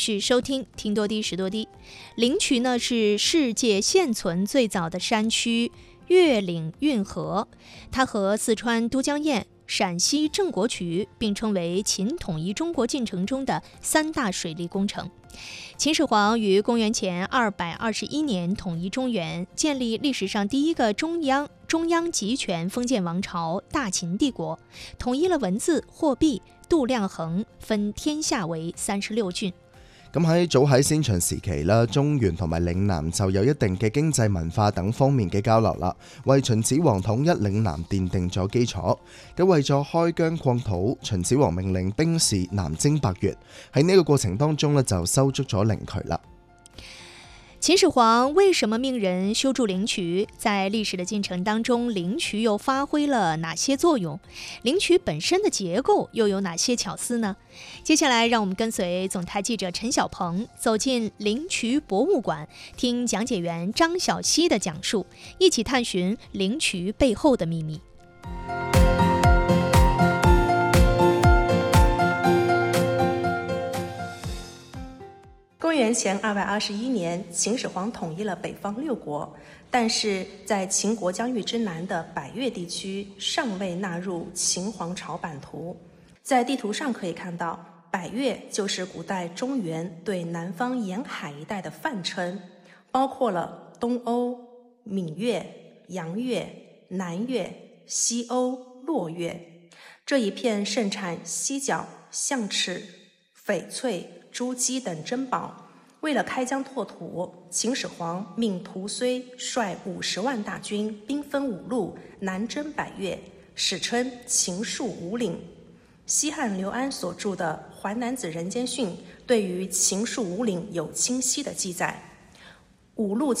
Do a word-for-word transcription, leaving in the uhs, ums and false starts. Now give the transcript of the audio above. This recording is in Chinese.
续收听听多低识多低。灵渠呢是世界现存最早的山区越岭运河，它和四川都江堰、陕西郑国渠并称为秦统一中国进程中的三大水利工程。秦始皇于公元前二百二十一年统一中原，建立历史上第一个中央中央集权封建王朝大秦帝国，统一了文字、貨幣、度量衡，分天下為三十六郡。 咁喺早喺先秦時期啦，中原同埋嶺南就有一定嘅經濟文化等方面嘅交流啦，為秦始皇統一嶺南奠定咗基礎。咁為咗開疆擴土，秦始皇命令兵士南征百越，喺呢個過程當中呢就修築咗靈渠啦。 秦始皇為什麼命人修築靈渠？在歷史的進程當中，靈渠又發揮了哪些作用？靈渠本身的結構又有哪些巧思呢？接下來，讓我們跟隨總台記者陳小鵬走進靈渠博物館，聽講解員張小希的講述，一起探尋靈渠背後的秘密。 公元前二百二十一年，秦始皇統一了北方六國，但是在秦國疆域之南的百越地區尚未納入秦皇朝版圖。在地圖上可以看到，百越就是古代中原對南方沿海一帶的泛稱，包括了東歐、閩越、陽越、南越、西歐、洛越。這一片盛產犀角、象齒、翡翠、珠璣等珍寶。為了開疆拓土，秦始皇命屠睢率五十萬大軍，兵分五路南征百越，史稱秦戍五嶺。西漢劉安所著的《淮南子·人間訓》對於秦戍五嶺有清晰的記載。五路